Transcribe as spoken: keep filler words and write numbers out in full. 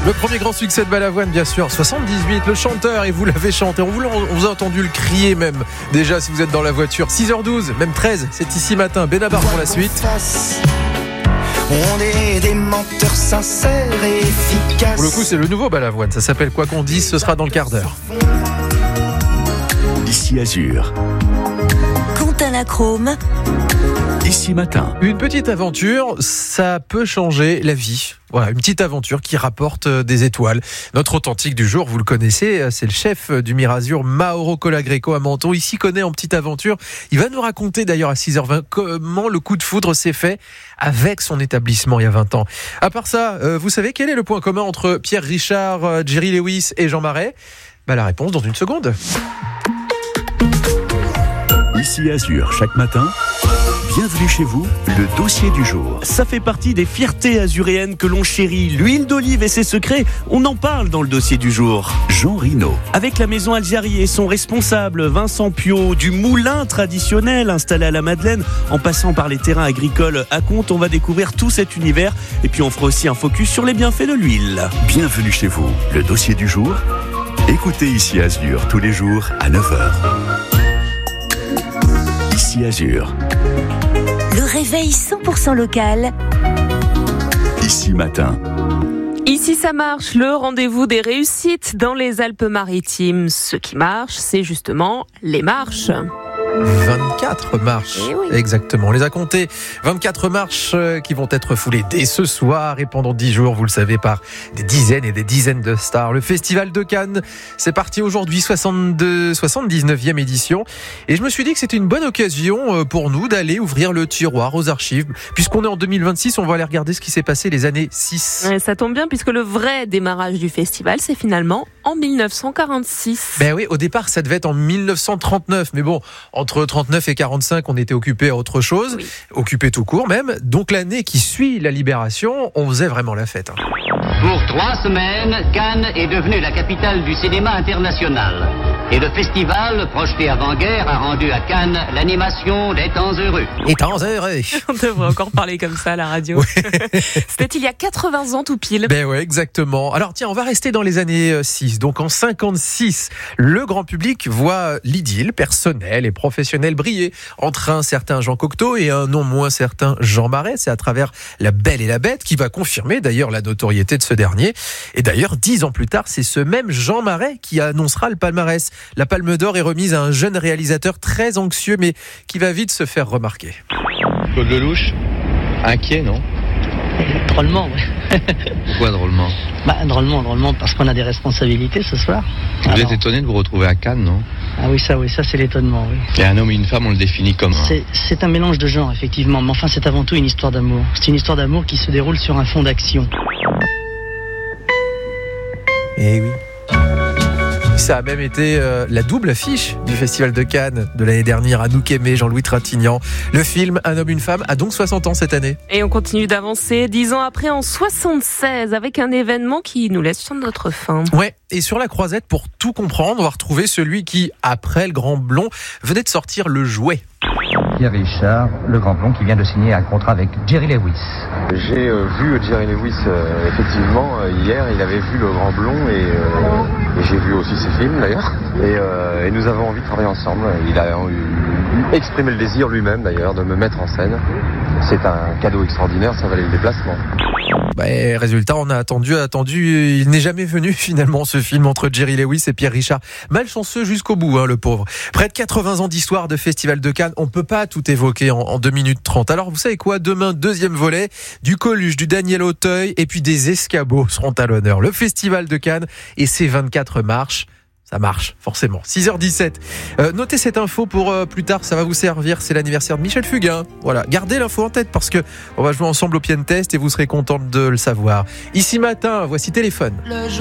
Le premier grand succès de Balavoine, bien sûr, soixante-dix-huit, le chanteur, et vous l'avez chanté, on vous, on vous a entendu le crier même, déjà si vous êtes dans la voiture. Six heures douze, même treize, c'est Ici Matin, Benabar pour la suite. On est des menteurs sincères et efficaces. Pour le coup, c'est le nouveau Balavoine, ça s'appelle Quoi qu'on dise, ce sera dans le quart d'heure. Ici Azur. Quentin Lachrome. Ici Matin. Une petite aventure, ça peut changer la vie. Voilà, une petite aventure qui rapporte des étoiles. Notre authentique du jour, vous le connaissez, c'est le chef du Mirazur, Mauro Colagreco à Menton. Il s'y connaît en petite aventure. Il va nous raconter d'ailleurs à six heures vingt comment le coup de foudre s'est fait avec son établissement il y a vingt ans. À part ça, vous savez quel est le point commun entre Pierre Richard, Jerry Lewis et Jean Marais ? Bah, la réponse dans une seconde. Ici Azur, chaque matin. Bienvenue chez vous, le dossier du jour. Ça fait partie des fiertés azuréennes que l'on chérit. L'huile d'olive et ses secrets, on en parle dans le dossier du jour. Jean Rino. Avec la maison Algieri et son responsable Vincent Piot, du moulin traditionnel installé à la Madeleine, en passant par les terrains agricoles à Comte, on va découvrir tout cet univers. Et puis on fera aussi un focus sur les bienfaits de l'huile. Bienvenue chez vous, le dossier du jour. Écoutez Ici Azur tous les jours à neuf heures. Ici Azur. Le réveil cent pour cent local. Ici Matin. Ici ça marche, le rendez-vous des réussites dans les Alpes-Maritimes. Ce qui marche, c'est justement les marches. vingt-quatre marches, Eh oui. Exactement. On les a comptées. vingt-quatre marches qui vont être foulées dès ce soir et pendant dix jours, vous le savez, par des dizaines et des dizaines de stars. Le Festival de Cannes, c'est parti aujourd'hui, soixante-deux, soixante-dix-neuvième édition. Et je me suis dit que c'était une bonne occasion pour nous d'aller ouvrir le tiroir aux archives. Puisqu'on est en deux mille vingt-six, on va aller regarder ce qui s'est passé les années six. Ouais, ça tombe bien puisque le vrai démarrage du festival, c'est finalement en dix-neuf cent quarante-six. Ben oui, au départ, ça devait être en mille neuf cent trente-neuf. Mais bon, entre trente-neuf et quarante-cinq, on était occupé à autre chose, Oui. occupé tout court même. Donc l'année qui suit la libération, on faisait vraiment la fête. Hein. Pour trois semaines, Cannes est devenue la capitale du cinéma international. Et le festival, projeté avant-guerre, a rendu à Cannes l'animation des temps heureux. Et temps heureux. On devrait encore parler comme ça à la radio. Ouais. C'était il y a quatre-vingts ans tout pile. Ben ouais, exactement. Alors tiens, on va rester dans les années six. Donc en cinquante-six, le grand public voit l'idylle personnelle et professionnelle briller entre un certain Jean Cocteau et un non moins certain Jean Marais. C'est à travers La Belle et la Bête qui va confirmer d'ailleurs la notoriété de ce dernier. Et d'ailleurs, dix ans plus tard, c'est ce même Jean Marais qui annoncera le palmarès. La Palme d'Or est remise à un jeune réalisateur très anxieux mais qui va vite se faire remarquer. Claude Lelouch, inquiet, non? Drôlement, oui. Pourquoi drôlement? Bah, drôlement, drôlement, parce qu'on a des responsabilités ce soir. Vous Alors, êtes étonné de vous retrouver à Cannes, non? Ah oui, ça, oui, ça c'est l'étonnement, oui. Et un homme et une femme, on le définit comment? C'est, c'est un mélange de genres, effectivement, mais enfin c'est avant tout une histoire d'amour. C'est une histoire d'amour qui se déroule sur un fond d'action. Eh oui. Ça a même été euh, la double affiche du Festival de Cannes de l'année dernière. Anouk Aimée, Jean-Louis Trintignant. Le film Un homme, une femme a donc soixante ans cette année. Et on continue d'avancer dix ans après en soixante-seize avec un événement qui nous laisse sur notre faim. Ouais, et sur la croisette, pour tout comprendre, on va retrouver celui qui, après le Grand Blond, venait de sortir Le Jouet. Pierre Richard, le Grand Blond, qui vient de signer un contrat avec Jerry Lewis. J'ai euh, vu Jerry Lewis euh, effectivement euh, hier, il avait vu Le Grand Blond et, euh, et j'ai vu aussi ses films d'ailleurs et, euh, et nous avons envie de travailler ensemble. Il a eu, exprimé le désir lui-même d'ailleurs de me mettre en scène. C'est un cadeau extraordinaire, ça valait le déplacement. Bah, résultat, on a attendu, attendu, il n'est jamais venu finalement ce film entre Jerry Lewis et Pierre Richard. Malchanceux jusqu'au bout, hein, le pauvre. Près de quatre-vingts ans d'histoire de Festival de Cannes, on peut pas tout évoquer en, en deux minutes trente. Alors vous savez quoi, demain, deuxième volet, du Coluche, du Daniel Auteuil et puis des escabeaux seront à l'honneur. Le Festival de Cannes et ses vingt-quatre marches. Ça marche, forcément. six heures dix-sept. Euh, notez cette info pour euh, plus tard, ça va vous servir. C'est l'anniversaire de Michel Fugain. Voilà, gardez l'info en tête parce que on va jouer ensemble au Pian Test et vous serez contente de le savoir. Ici Matin, voici Téléphone.